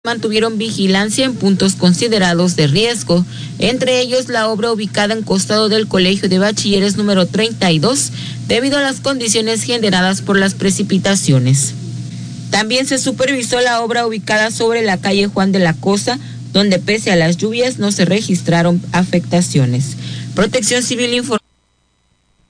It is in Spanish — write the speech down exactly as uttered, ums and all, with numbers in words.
mantuvieron vigilancia en puntos considerados de riesgo, entre ellos la obra ubicada en costado del Colegio de Bachilleres número treinta y dos, debido a las condiciones generadas por las precipitaciones. También se supervisó la obra ubicada sobre la calle Juan de la Cosa, donde pese a las lluvias no se registraron afectaciones. Protección Civil informó